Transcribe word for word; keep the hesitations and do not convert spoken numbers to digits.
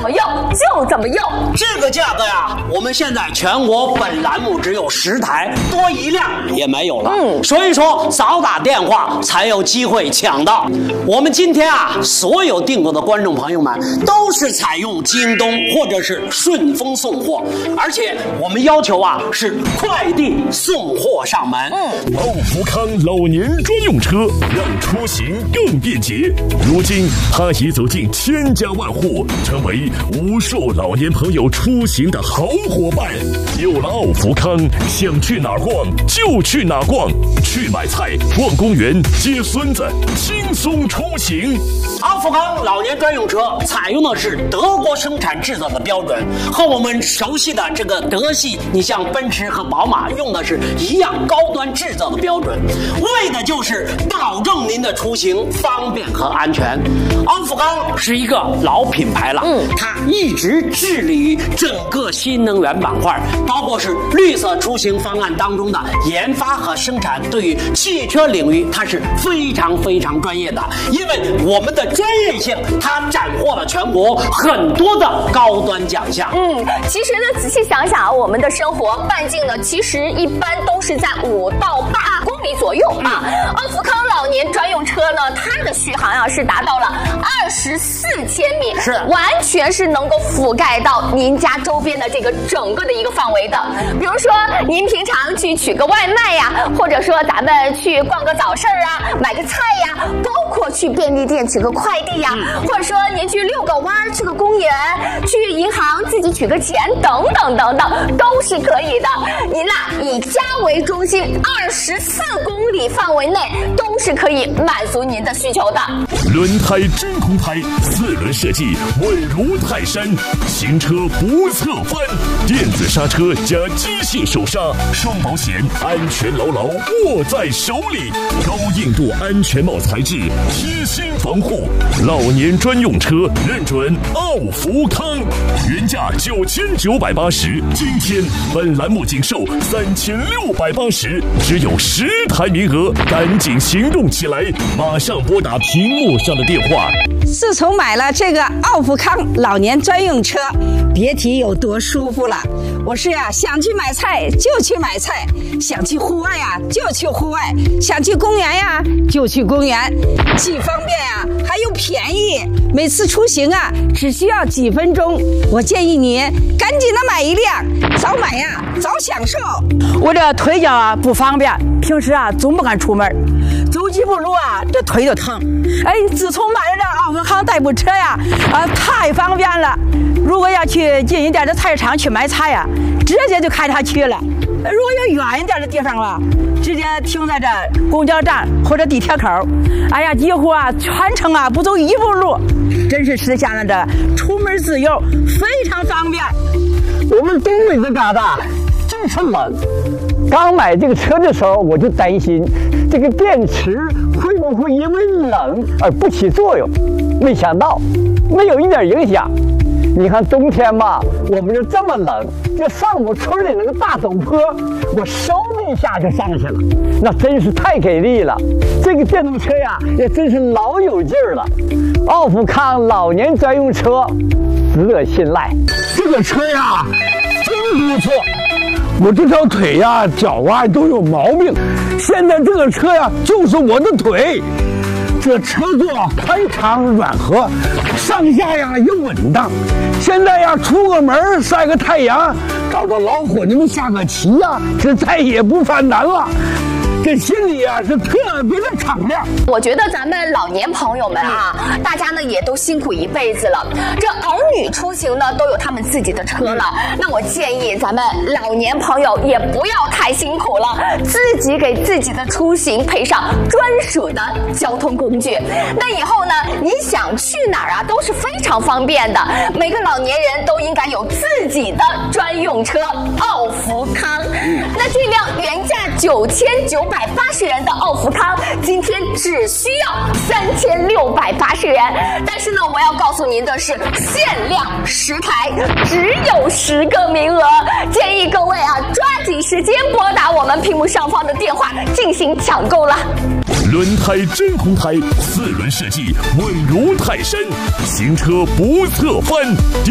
么用就怎么用。 这个价格呀，我们现在全国本栏目只有十台，多一辆也没有了。嗯，所以说早打电话才有机会抢到。我们今天啊，所有订购的观众朋友们都是采用京东或者是顺丰送货，而且我们要求啊是快递送货上门。嗯， 奥福康老年专用车让出行更便捷。如今，它已走进千家万户，成为无数老年朋友出行的好伙伴。有了奥福康，想去哪儿逛就去哪儿逛，去买菜、逛公园、接孙子，轻松出行。 奥福康老年专用车采用的是德国生产制造的标准，和我们熟悉的这个德系，你像奔驰和宝马用的是一样高端制造的标准，为的就是保证您的出行方便和安全。奥福康是一个老品牌了，嗯，它一直致力于整个新能源板块，包括是绿色出行方案当中的研发和生产，对于汽车领域它是非常非常专业的，因为我们的专业性，它斩获了全国很多的高端奖项。 嗯，其实呢，仔细想想啊，我们的生活半径呢，其实一般都是在五到八公里左右啊。奥福康老年专用车呢，它的续航啊是达到了二十四千米， 是完全是能够覆盖到您家周边的这个整个的一个范围的。比如说，您平常去取个外卖呀，或者说咱们去逛个早市啊，买个菜呀，包括去便利店取个快递呀，嗯、或者说您去遛个弯、去个公园、去银行自己取个钱，等等等等，都是可以的。您呐，以家为中心，二十四公里范围内都是可以满足您的需求的。 轮胎真空胎，四轮设计稳如泰山，行车不侧翻，电子刹车加机械手刹，双保险，安全牢牢握在手里。高硬度安全帽材质，贴心防护。老年专用车认准奥福康，原价九千九百八十，今天本栏目仅售三千六百八十，只有十台名额，赶紧行动起来！马上拨打屏幕上的电话。 自从买了这个奥福康老年专用车，别提有多舒服了。我是呀、啊，想去买菜就去买菜，想去户外呀、啊、就去户外，想去公园呀、啊、就去公园，既方便呀、啊、还又便宜。每次出行啊只需要几分钟，我建议你赶紧的买一辆，早买呀、啊、早享受。 我这腿脚啊不方便，平时啊总不敢出门，走几步路啊这腿就疼。哎，自从买了这奥福康代步车呀，啊太方便了。如果要去近一点的菜市场去买菜呀，直接就开它去了。如果有远一点的地方吧，直接停在这公交站或者地铁口，哎呀，几乎啊全程啊不走一步路，真是实现了这出门自由，非常方便。 我们东北这旮瘩就是冷，刚买这个车的时候我就担心这个电池会不会因为冷而不起作用，没想到没有一点影响。你看冬天嘛，我们就这么冷，就上我村里那个大陡坡，我嗖的一下就上去了，那真是太给力了。这个电动车呀，也真是老有劲儿了。奥福康老年专用车，值得信赖。这个车呀，真不错。我这条腿呀、脚啊都有毛病，现在这个车呀，就是我的腿。这车座宽敞软和，上下呀又稳当。现在呀出个门晒个太阳，找着老伙计们下个棋呀，这再也不犯难了。这心里啊是特别的敞亮。 我觉得咱们老年朋友们啊，大家呢也都辛苦一辈子了，这儿女出行呢都有他们自己的车了，那我建议咱们老年朋友也不要太辛苦了，自己给自己的出行配上专属的交通工具。那以后呢，你想去哪儿啊都是非常方便的。每个老年人都应该有自己的专用车奥福康。那这辆原价九千九百八十元的奥福康，今天只需要三千六百八十元。但是呢，我要告诉您的是，限量十台，只有十个名额，建议各位啊抓紧时间拨打我们屏幕上方的电话进行抢购了。 轮胎真空胎，四轮设计稳如泰山，行车不侧翻。